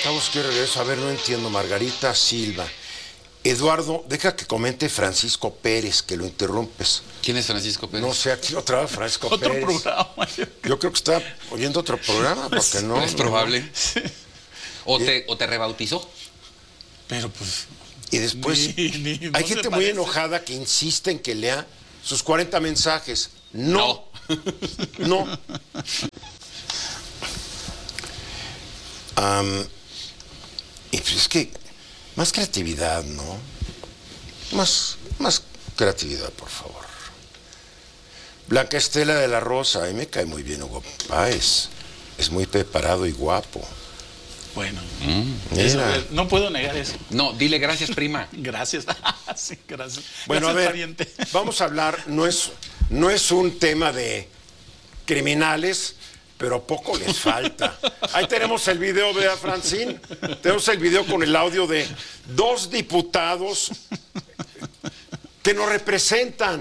estamos aquí de regreso. A ver, no entiendo. Margarita Silva. Eduardo, deja que comente Francisco Pérez, que lo interrumpes. ¿Quién es Francisco Pérez? No sé, aquí otra vez Francisco Otro Pérez. programa. Yo creo que está oyendo otro programa, porque no. Es probable. ¿O te rebautizó? Pero pues... Y después no hay se gente muy parece. enojada que insiste en que lea sus 40 mensajes. No. No. Y pues es que más creatividad, ¿no? Más creatividad, por favor. Blanca Estela de la Rosa, a mí me cae muy bien Hugo Páez. Es muy preparado y guapo. Bueno, Mira. no puedo negar eso. No, dile gracias, prima. Gracias. Sí, gracias. Bueno, Gracias, a ver, pariente. vamos a hablar, no es un tema de criminales, pero poco les falta. Ahí tenemos el video, vea, Francine. Tenemos el video con el audio de 2 diputados que nos representan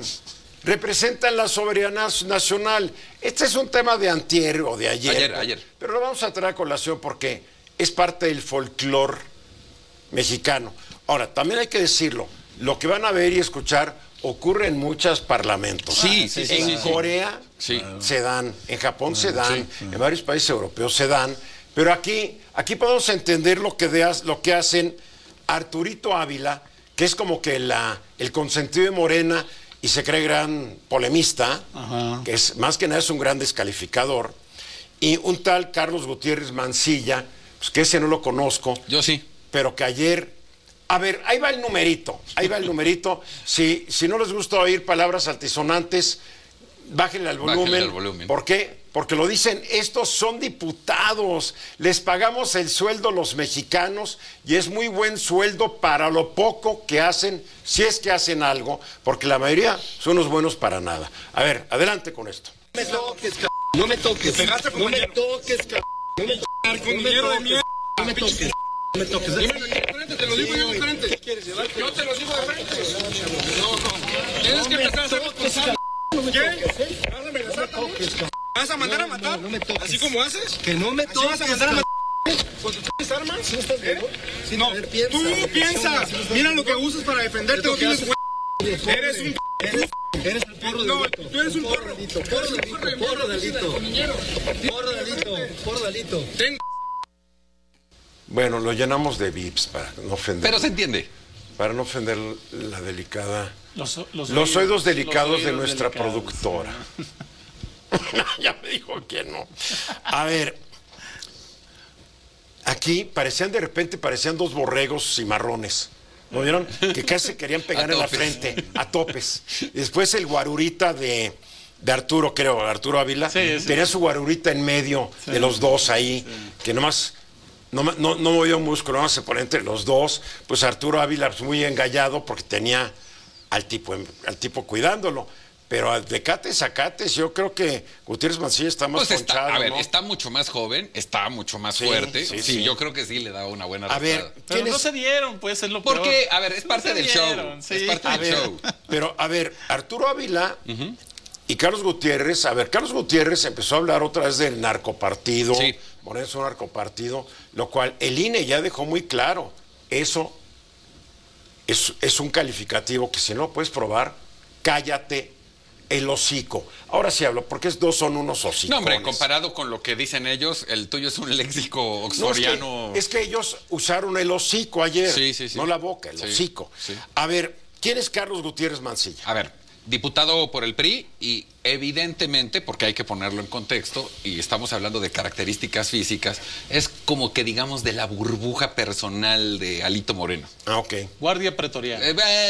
la soberanía nacional. Este es un tema de antier o de ayer. Ayer. Pero lo vamos a traer a colación porque es parte del folclore mexicano. Ahora, también hay que decirlo, lo que van a ver y escuchar ocurre en muchos parlamentos. Sí, En Corea se dan, en Japón se dan, en varios países europeos se dan, pero aquí podemos entender lo que hacen Arturito Ávila, que es como que el consentido de Morena y se cree gran polemista, que es más que nada es un gran descalificador, y un tal Carlos Gutiérrez Mancilla, pues que ese no lo conozco. Yo sí. Pero que ayer... A ver, ahí va el numerito. Si no les gusta oír palabras altisonantes, bájenle al volumen. ¿Por qué? Porque lo dicen, estos son diputados, les pagamos el sueldo los mexicanos y es muy buen sueldo para lo poco que hacen, si es que hacen algo, porque la mayoría son unos buenos para nada. A ver, adelante con esto. No me toques, no me toques, no me toques, no me toques. No me toques. Te lo digo yo de frente. ¿Qué quieres llevar? Yo te lo digo de frente. No. Tienes que empezar a hacer cosas. ¿Qué? Vas a amenazar también. ¿Vas a mandar a matar? No me toques. ¿Así como haces? Que no me toques. ¿Vas a mandar a matar? ¿Con tus armas? ¿Sí estás viendo? No. Tú piensas. Mira lo que usas para defenderte. No tienes güey. Eres un Eres el porro delito. No, tú eres un porro. Porro delito. Bueno, lo llenamos de vips para no ofender. Pero se entiende. Para no ofender la delicada... Los oídos delicados de oídos nuestra delicados. productora. Ya me dijo que no. A ver, aquí de repente parecían 2 borregos cimarrones. ¿No vieron? Que casi se querían pegar en la frente, a topes. Y después el guarurita de Arturo, creo, Arturo Ávila, tenía su guarurita en medio de los dos ahí, que nomás... No movió músculo, no se pone entre los dos. Pues Arturo Ávila pues, muy engallado porque tenía al tipo cuidándolo. Pero de cates a cates, yo creo que Gutiérrez Mancilla está más ponchado. A ver, ¿no? Está mucho más joven, está mucho más fuerte. Sí, yo creo que sí le da una buena A ver, ratada. Pero no se dieron, pues es lo peor. Porque, a ver, es parte del show. Sí. Es parte del show. Pero, a ver, Arturo Ávila y Carlos Gutiérrez, Carlos Gutiérrez empezó a hablar otra vez del narcopartido. Sí. Morena es un narcopartido, lo cual el INE ya dejó muy claro. Eso es un calificativo que si no puedes probar, cállate el hocico. Ahora sí hablo, porque dos son unos hocicones. No, hombre, comparado con lo que dicen ellos, el tuyo es un léxico oxforiano. No, es que ellos usaron el hocico ayer, Sí. no la boca, el hocico. Sí. A ver, ¿quién es Carlos Gutiérrez Mancilla? A ver, diputado por el PRI y evidentemente, porque hay que ponerlo en contexto, y estamos hablando de características físicas, es como que digamos de la burbuja personal de Alito Moreno. Ah, ok. Guardia pretoriana.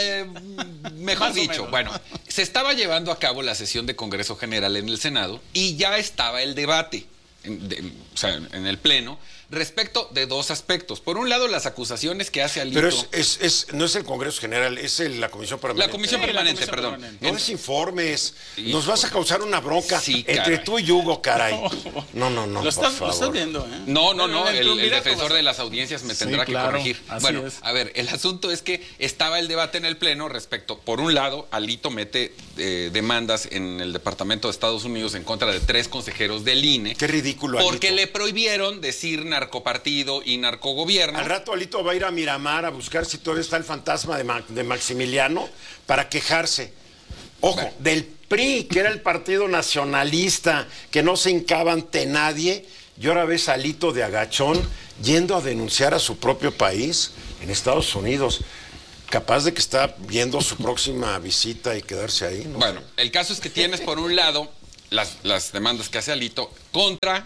Mejor Más o dicho, menos. bueno, se estaba llevando a cabo la sesión de Congreso General en el Senado y ya estaba el debate, o sea, en el Pleno, respecto de 2 aspectos. Por un lado, las acusaciones que hace Alito... Pero no es el Congreso General, es la Comisión Permanente. La Comisión Permanente, perdón. No des informes, nos vas a causar una bronca entre caray. tú y Hugo, caray. No, Lo estás viendo, ¿eh? No, En el Triunvirato defensor vas a- de las audiencias me tendrá que claro, corregir. así Bueno, es. a ver, el asunto es que estaba el debate en el Pleno respecto, por un lado, Alito mete demandas en el Departamento de Estados Unidos en contra de 3 consejeros del INE. Qué ridículo, Porque Alito. le prohibieron decir narcopartido y narcogobierno. Al rato Alito va a ir a Miramar a buscar si todavía está el fantasma de Maximiliano para quejarse. Ojo, bueno, del PRI, que era el partido nacionalista, que no se hincaba ante nadie, y ahora ves a Alito de agachón yendo a denunciar a su propio país en Estados Unidos. Capaz de que está viendo su próxima visita y quedarse ahí. No bueno, sé. El caso es que tienes por un lado las demandas que hace Alito contra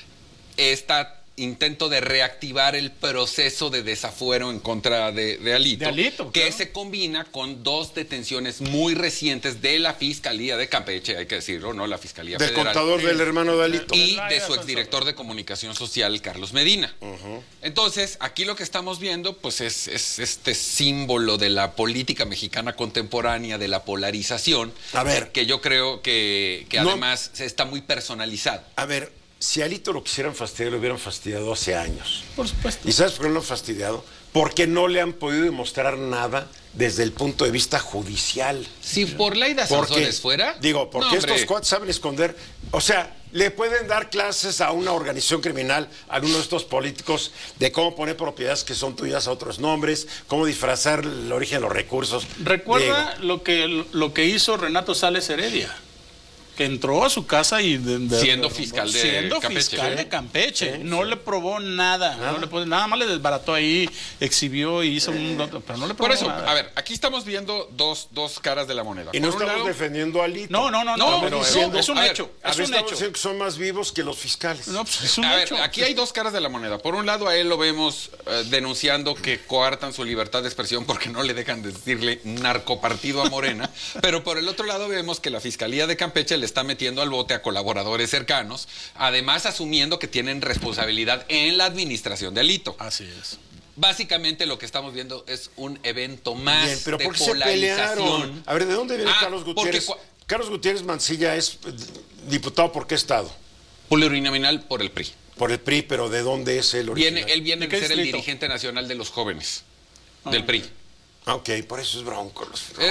intento de reactivar el proceso de desafuero en contra de Alito, que se combina con 2 detenciones muy recientes de la Fiscalía de Campeche, hay que decirlo, ¿no? La Fiscalía del Federal. Contador del hermano de Alito. Y de su exdirector de Comunicación Social, Carlos Medina. Entonces, aquí lo que estamos viendo, pues es este símbolo de la política mexicana contemporánea, de la polarización, a ver, que yo creo que además está muy personalizado. A ver, si a Alito lo quisieran fastidiar, lo hubieran fastidiado hace años. Por supuesto. ¿Y sabes por qué lo han fastidiado? Porque no le han podido demostrar nada desde el punto de vista judicial. Si por Laida Sansores fuera... Digo, porque estos cuates saben esconder... O sea, le pueden dar clases a una organización criminal, a algunos de estos políticos, de cómo poner propiedades que son tuyas a otros nombres, cómo disfrazar el origen de los recursos. Recuerda lo que hizo Renato Sales Heredia, que entró a su casa y siendo fiscal de Campeche. No le probó nada. Nada más le desbarató ahí, exhibió y hizo pero no le probó por eso, nada. A ver, aquí estamos viendo dos caras de la moneda. Y no estamos defendiendo a Alito. No, pero es un hecho. Estamos diciendo que son más vivos que los fiscales. No, pues es un hecho. Ver, aquí hay 2 caras de la moneda. Por un lado, a él lo vemos denunciando que coartan su libertad de expresión porque no le dejan decirle narcopartido a Morena. Pero por el otro lado, vemos que la Fiscalía de Campeche le está metiendo al bote a colaboradores cercanos, además asumiendo que tienen responsabilidad en la administración de Alito. Así es. Básicamente lo que estamos viendo es un evento más bien, pero de ¿por qué polarización. Se pelearon? A ver, ¿de dónde viene Carlos Gutiérrez? Carlos Gutiérrez Mancilla es diputado ¿por qué estado? Plurinominal por el PRI. Por el PRI, pero ¿de dónde es él original? Él viene de ser el dirigente nacional de los jóvenes del PRI. Ok, por eso es bronco.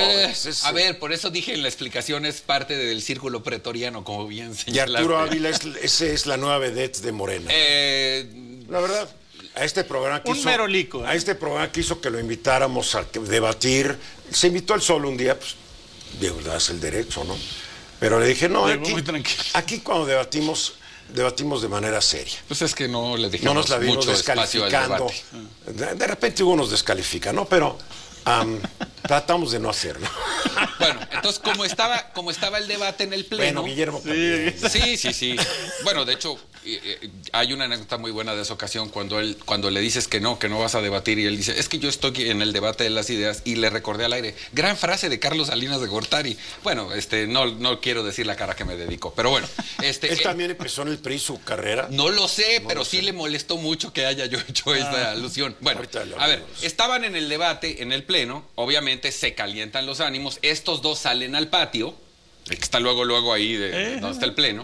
A ver, por eso dije en la explicación, es parte del círculo pretoriano, como bien señalaste. Y Arturo Ávila, ese es la nueva vedette de Morena. La verdad, a este programa que merolico. A este programa que hizo que lo invitáramos a debatir, se invitó él solo un día, pues, de verdad es el derecho, ¿no? Pero le dije, no, aquí cuando debatimos de manera seria. Pues es que no le dejamos no nos la mucho espacio al debate. De repente uno nos descalifica, ¿no? Pero... tratamos de no hacerlo. Bueno, entonces como estaba el debate en el pleno. Bueno, Guillermo. Sí. Bueno, de hecho, hay una anécdota muy buena de esa ocasión cuando le dices que no vas a debatir y él dice, es que yo estoy en el debate de las ideas, y le recordé al aire, gran frase de Carlos Salinas de Gortari. Bueno, no quiero decir la cara que me dedicó, pero bueno. ¿Él también empezó en el PRI su carrera? No lo sé, pero sí le molestó mucho que haya yo hecho esta alusión. Bueno, a ver, estaban en el debate, en el pleno, obviamente se calientan los ánimos, estos 2 salen al patio, que está luego ahí donde está el pleno,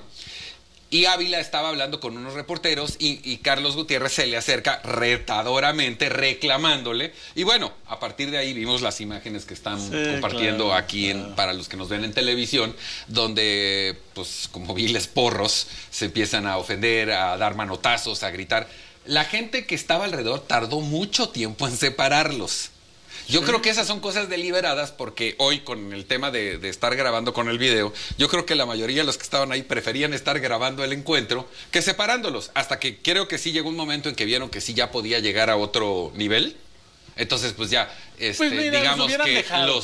y Ávila estaba hablando con unos reporteros y Carlos Gutiérrez se le acerca retadoramente, reclamándole, y bueno, a partir de ahí vimos las imágenes que están compartiendo aquí para los que nos ven en televisión, donde pues como viles porros se empiezan a ofender, a dar manotazos, a gritar. La gente que estaba alrededor tardó mucho tiempo en separarlos. Yo creo que esas son cosas deliberadas porque hoy con el tema de estar grabando con el video, yo creo que la mayoría de los que estaban ahí preferían estar grabando el encuentro que separándolos, hasta que creo que sí llegó un momento en que vieron que sí ya podía llegar a otro nivel. Entonces pues ya, digamos que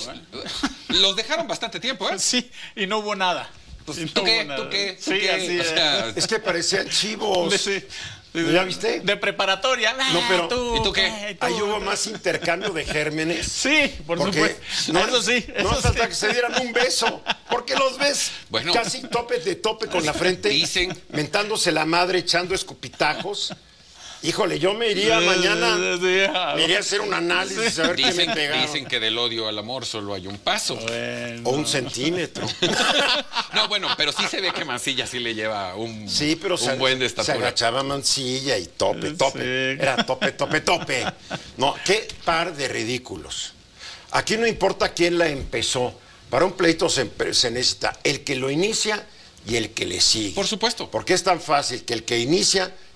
los dejaron bastante tiempo, ¿eh? Sí, y no hubo nada. Pues, ¿Tú qué? Sí, así es. O sea, es que parecían chivos. ¿Ya viste? De preparatoria. No, pero ¿y tú qué? Ahí hubo más intercambio de gérmenes. Sí, por supuesto. Eso sí. No hasta que se dieran un beso. Porque los ves casi tope con la frente. Dicen. Mentándose la madre, echando escupitajos. Híjole, yo me iría mañana. Me iría a hacer un análisis a ver qué me pegaron. Dicen que del odio al amor solo hay un paso. Bueno. O 1 centímetro. No, bueno, pero sí se ve que Mancilla sí le lleva un buen de estatura. Se agachaba Mancilla y tope. Sí. Era tope. No, qué par de ridículos. Aquí no importa quién la empezó. Para un pleito se necesita el que lo inicia y el que le sigue. Por supuesto. Porque es tan fácil que el que inicia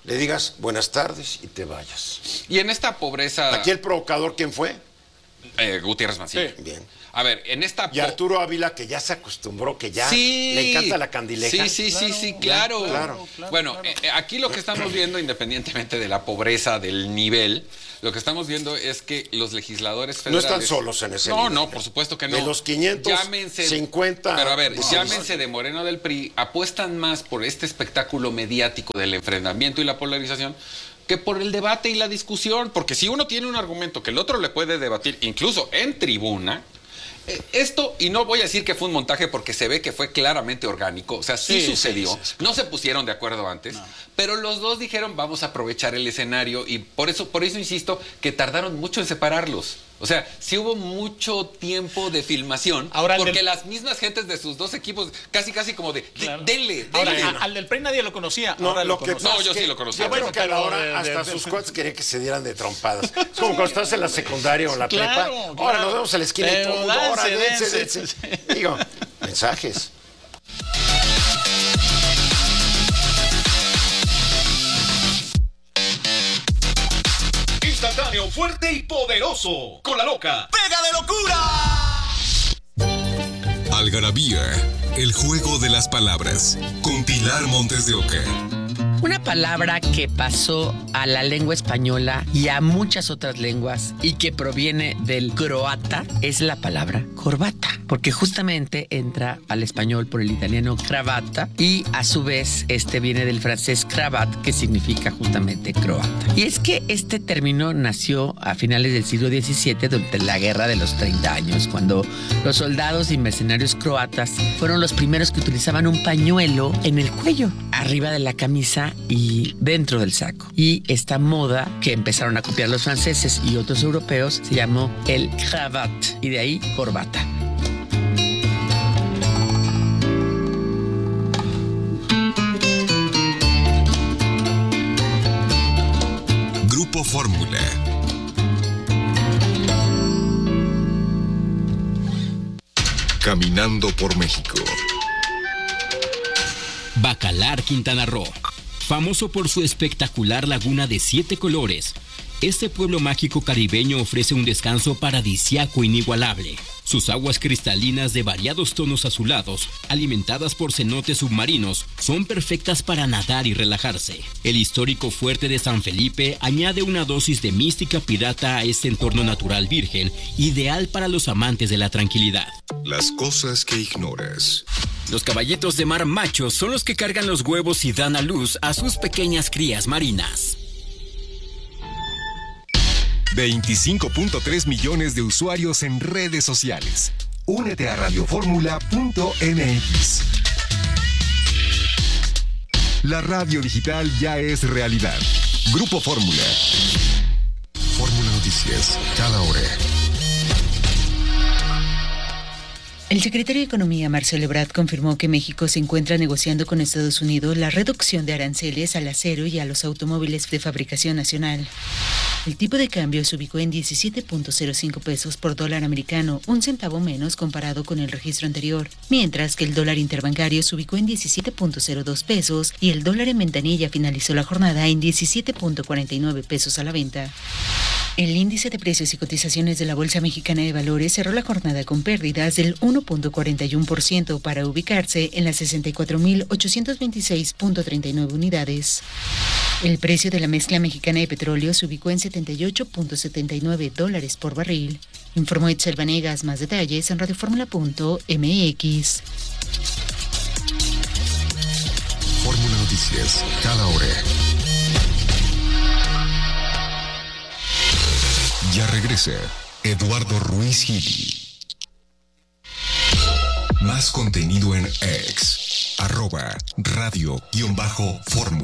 le digas buenas tardes y te vayas. Y en esta pobreza... ¿Aquí el provocador quién fue? Gutiérrez Mancilla. Sí. Bien. A ver, en esta... Y Arturo Ávila, que ya se acostumbró, que ya le encanta la candileja. Sí, claro. Bueno, aquí lo que estamos viendo, independientemente de la pobreza del nivel, lo que estamos viendo es que los legisladores federales... No están solos en ese nivel. No, por supuesto que no. De los 550... Pero a ver, llámense de Moreno del PRI, apuestan más por este espectáculo mediático del enfrentamiento y la polarización que por el debate y la discusión. Porque si uno tiene un argumento que el otro le puede debatir, incluso en tribuna... Esto, y no voy a decir que fue un montaje porque se ve que fue claramente orgánico, o sea, sí sucedió, sí. No se pusieron de acuerdo antes, pero los dos dijeron vamos a aprovechar el escenario y por eso insisto que tardaron mucho en separarlos. O sea, sí hubo mucho tiempo de filmación, porque las mismas gentes de sus dos equipos casi como de, denle. Ahora, al del PRI nadie lo conocía. No, yo sí lo conocía. Bueno, que ahora hasta sus cuates querían que se dieran de trompadas. Es como cuando estás en la secundaria o en la prepa. Ahora nos vemos en la esquina y todo el mundo, ahora dense. Digo, mensajes. Instantáneo, fuerte y poderoso. Con la loca. ¡Pega de locura! Algarabía, el juego de las palabras. Con Pilar Montes de Oca. Una palabra que pasó a la lengua española y a muchas otras lenguas y que proviene del croata es la palabra corbata, porque justamente entra al español por el italiano cravata y a su vez viene del francés cravat, que significa justamente croata. Y es que este término nació a finales del siglo XVII durante la Guerra de los 30 años, cuando los soldados y mercenarios croatas fueron los primeros que utilizaban un pañuelo en el cuello, arriba de la camisa y dentro del saco. Y esta moda que empezaron a copiar los franceses y otros europeos se llamó el cravat, y de ahí corbata. Grupo Fórmula. Caminando por México. Bacalar, Quintana Roo. Famoso por su espectacular laguna de 7 colores, este pueblo mágico caribeño ofrece un descanso paradisíaco inigualable. Sus aguas cristalinas de variados tonos azulados, alimentadas por cenotes submarinos, son perfectas para nadar y relajarse. El histórico fuerte de San Felipe añade una dosis de mística pirata a este entorno natural virgen, ideal para los amantes de la tranquilidad. Las cosas que ignoras. Los caballitos de mar machos son los que cargan los huevos y dan a luz a sus pequeñas crías marinas. 25.3 millones de usuarios en redes sociales. Únete a radioformula.mx. La radio digital ya es realidad. Grupo Fórmula. Fórmula Noticias, cada hora. El secretario de Economía, Marcelo Ebrard, confirmó que México se encuentra negociando con Estados Unidos la reducción de aranceles al acero y a los automóviles de fabricación nacional. El tipo de cambio se ubicó en 17.05 pesos por dólar americano, un centavo menos comparado con el registro anterior, mientras que el dólar interbancario se ubicó en 17.02 pesos y el dólar en ventanilla finalizó la jornada en 17.49 pesos a la venta. El índice de precios y cotizaciones de la Bolsa Mexicana de Valores cerró la jornada con pérdidas del 1.41% para ubicarse en las 64.826.39 unidades. El precio de la mezcla mexicana de petróleo se ubicó en $78.79 por barril. Informó Itzel Vanegas. Más detalles en radioformula.mx. Fórmula Noticias, cada hora. Ya regresa Eduardo Ruiz Gili. Más contenido en X, @radio_fórmula.